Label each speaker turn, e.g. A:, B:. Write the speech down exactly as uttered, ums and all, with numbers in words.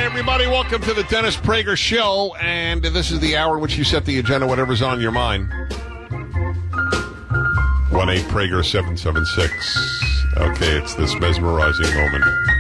A: Hi, everybody. Welcome to the Dennis Prager Show. And this is the hour in which you set the agenda, whatever's on your mind. one eight Prager seven seven six. Okay, it's this mesmerizing moment.